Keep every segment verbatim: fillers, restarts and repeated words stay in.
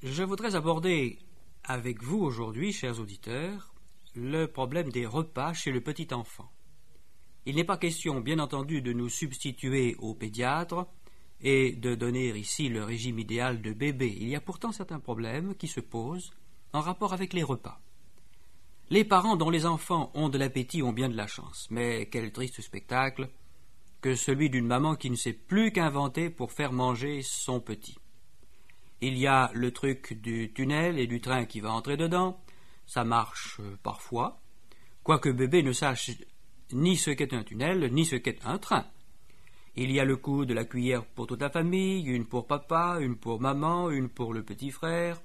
Je voudrais aborder avec vous aujourd'hui, chers auditeurs, le problème des repas chez le petit enfant. Il n'est pas question, bien entendu, de nous substituer aux pédiatres et de donner ici le régime idéal de bébé. Il y a pourtant certains problèmes qui se posent en rapport avec les repas. Les parents dont les enfants ont de l'appétit ont bien de la chance, mais quel triste spectacle que celui d'une maman qui ne sait plus qu'inventer pour faire manger son petit. Il y a le truc du tunnel et du train qui va entrer dedans, ça marche euh, parfois, quoique bébé ne sache ni ce qu'est un tunnel, ni ce qu'est un train. Il y a le coup de la cuillère pour toute la famille, une pour papa, une pour maman, une pour le petit frère.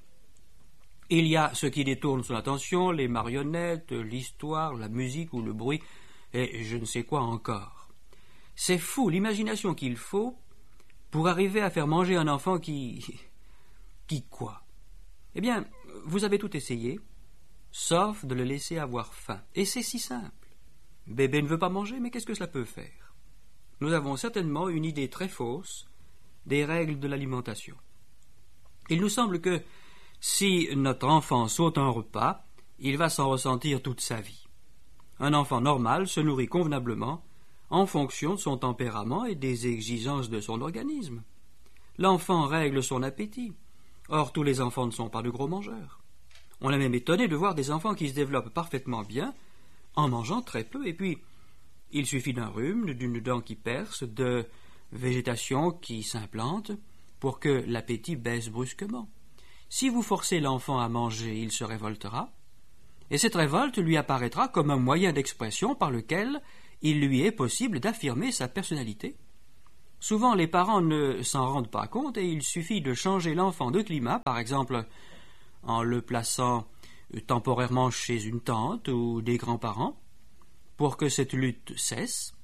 Il y a ce qui détourne son attention, les marionnettes, l'histoire, la musique ou le bruit, et je ne sais quoi encore. C'est fou l'imagination qu'il faut pour arriver à faire manger un enfant qui... Qui quoi? Eh bien, vous avez tout essayé, sauf de le laisser avoir faim. Et c'est si simple. Bébé ne veut pas manger, mais qu'est-ce que cela peut faire? Nous avons certainement une idée très fausse des règles de l'alimentation. Il nous semble que si notre enfant saute un repas, il va s'en ressentir toute sa vie. Un enfant normal se nourrit convenablement en fonction de son tempérament et des exigences de son organisme. L'enfant règle son appétit. Or, tous les enfants ne sont pas de gros mangeurs. On est même étonné de voir des enfants qui se développent parfaitement bien en mangeant très peu. Et puis, il suffit d'un rhume, d'une dent qui perce, de végétation qui s'implante pour que l'appétit baisse brusquement. Si vous forcez l'enfant à manger, il se révoltera, et cette révolte lui apparaîtra comme un moyen d'expression par lequel il lui est possible d'affirmer sa personnalité. Souvent, les parents ne s'en rendent pas compte et il suffit de changer l'enfant de climat, par exemple en le plaçant temporairement chez une tante ou des grands-parents, pour que cette lutte cesse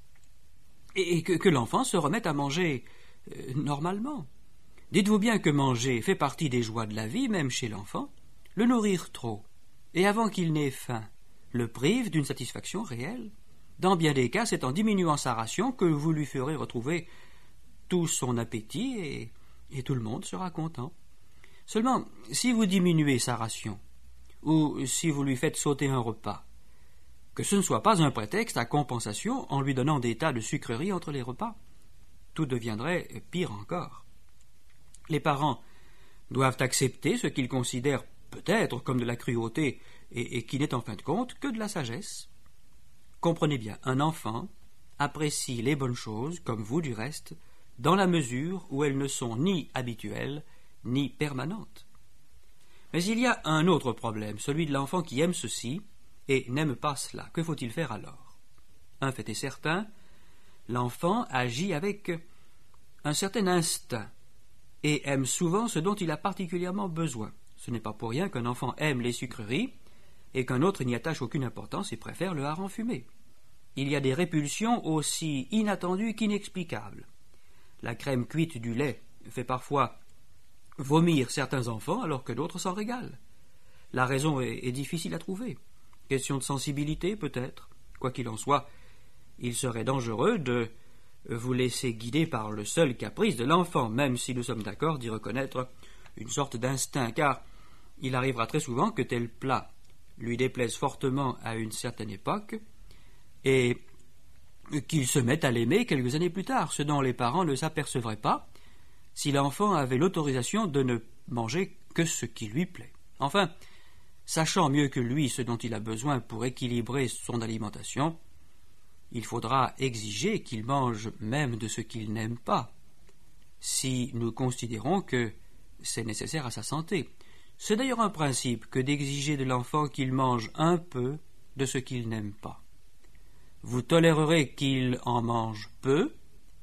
et que, que l'enfant se remette à manger euh, normalement. Dites-vous bien que manger fait partie des joies de la vie, même chez l'enfant. Le nourrir trop, et avant qu'il n'ait faim, le prive d'une satisfaction réelle. Dans bien des cas, c'est en diminuant sa ration que vous lui ferez retrouver tout son appétit et, et tout le monde sera content. Seulement, si vous diminuez sa ration, ou si vous lui faites sauter un repas, que ce ne soit pas un prétexte à compensation en lui donnant des tas de sucreries entre les repas. Tout deviendrait pire encore. Les parents doivent accepter ce qu'ils considèrent peut-être comme de la cruauté et, et qui n'est en fin de compte que de la sagesse. Comprenez bien, un enfant apprécie les bonnes choses, comme vous du reste, dans la mesure où elles ne sont ni habituelles, ni permanentes. Mais il y a un autre problème, celui de l'enfant qui aime ceci et n'aime pas cela. Que faut-il faire alors? Un fait est certain, l'enfant agit avec un certain instinct et aime souvent ce dont il a particulièrement besoin. Ce n'est pas pour rien qu'un enfant aime les sucreries et qu'un autre n'y attache aucune importance et préfère le hareng fumé. Il y a des répulsions aussi inattendues qu'inexplicables. La crème cuite du lait fait parfois vomir certains enfants alors que d'autres s'en régalent. La raison est, est difficile à trouver. Question de sensibilité peut-être. Quoi qu'il en soit, il serait dangereux de vous laisser guider par le seul caprice de l'enfant, même si nous sommes d'accord d'y reconnaître une sorte d'instinct, car il arrivera très souvent que tel plat lui déplaise fortement à une certaine époque et qu'il se mette à l'aimer quelques années plus tard, ce dont les parents ne s'apercevraient pas si l'enfant avait l'autorisation de ne manger que ce qui lui plaît. Enfin, sachant mieux que lui ce dont il a besoin pour équilibrer son alimentation, il faudra exiger qu'il mange même de ce qu'il n'aime pas, si nous considérons que c'est nécessaire à sa santé. C'est d'ailleurs un principe que d'exiger de l'enfant qu'il mange un peu de ce qu'il n'aime pas. Vous tolérerez qu'il en mange peu,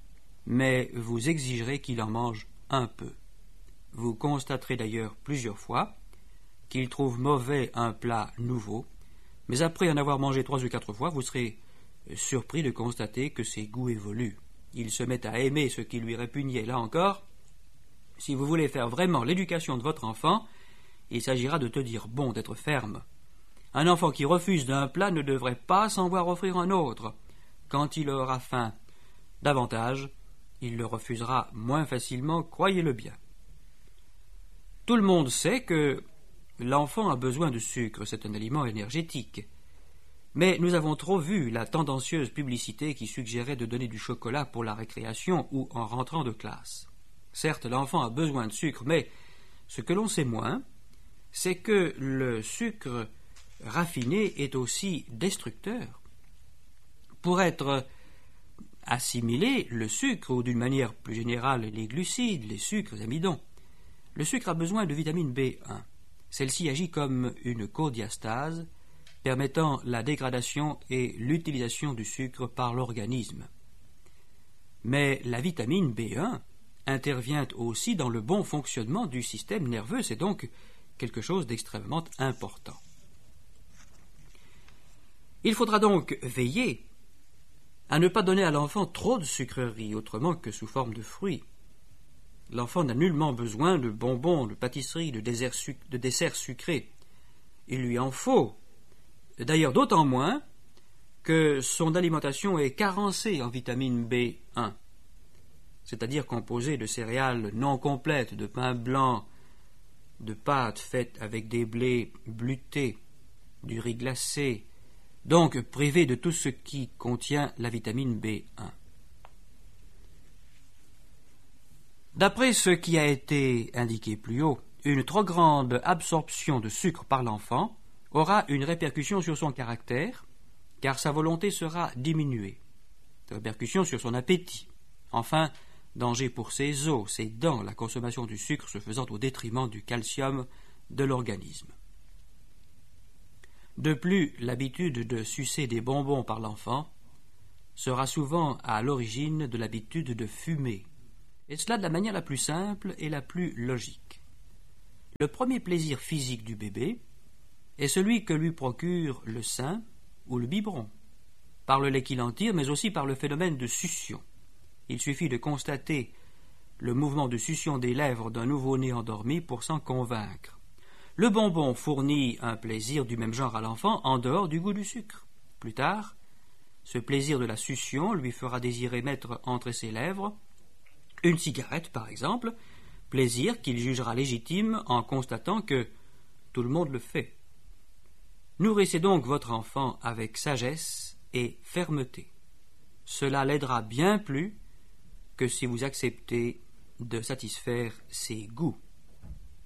mais vous exigerez qu'il en mange un peu. Vous constaterez d'ailleurs plusieurs fois qu'il trouve mauvais un plat nouveau, mais après en avoir mangé trois ou quatre fois, vous serez surpris de constater que ses goûts évoluent. Il se met à aimer ce qui lui répugnait. Là encore, si vous voulez faire vraiment l'éducation de votre enfant, il s'agira de tenir bon, d'être ferme. Un enfant qui refuse d'un plat ne devrait pas s'en voir offrir un autre. Quand il aura faim davantage, il le refusera moins facilement, croyez-le bien. Tout le monde sait que l'enfant a besoin de sucre, c'est un aliment énergétique. Mais nous avons trop vu la tendancieuse publicité qui suggérait de donner du chocolat pour la récréation ou en rentrant de classe. Certes, l'enfant a besoin de sucre, mais ce que l'on sait moins, c'est que le sucre raffiné est aussi destructeur. Pour être assimilé, le sucre, ou d'une manière plus générale les glucides, les sucres, amidons, le sucre a besoin de vitamine B un. Celle-ci agit comme une codiastase, permettant la dégradation et l'utilisation du sucre par l'organisme. Mais la vitamine B un intervient aussi dans le bon fonctionnement du système nerveux, c'est donc quelque chose d'extrêmement important. Il faudra donc veiller à ne pas donner à l'enfant trop de sucreries, autrement que sous forme de fruits. L'enfant n'a nullement besoin de bonbons, de pâtisseries, de desserts, suc- de desserts sucrés. Il lui en faut. D'ailleurs, d'autant moins que son alimentation est carencée en vitamine B un, c'est-à-dire composée de céréales non complètes, de pain blanc, de pâtes faites avec des blés bleutés, du riz glacé, donc privé de tout ce qui contient la vitamine B un. D'après ce qui a été indiqué plus haut, une trop grande absorption de sucre par l'enfant aura une répercussion sur son caractère, car sa volonté sera diminuée. Répercussion sur son appétit. Enfin, danger pour ses os, ses dents, la consommation du sucre se faisant au détriment du calcium de l'organisme. De plus, l'habitude de sucer des bonbons par l'enfant sera souvent à l'origine de l'habitude de fumer, et cela de la manière la plus simple et la plus logique. Le premier plaisir physique du bébé est celui que lui procure le sein ou le biberon, par le lait qu'il en tire, mais aussi par le phénomène de succion. Il suffit de constater le mouvement de succion des lèvres d'un nouveau-né endormi pour s'en convaincre. Le bonbon fournit un plaisir du même genre à l'enfant en dehors du goût du sucre. Plus tard, ce plaisir de la succion lui fera désirer mettre entre ses lèvres une cigarette, par exemple, plaisir qu'il jugera légitime en constatant que tout le monde le fait. Nourrissez donc votre enfant avec sagesse et fermeté. Cela l'aidera bien plus que si vous acceptez de satisfaire ses goûts.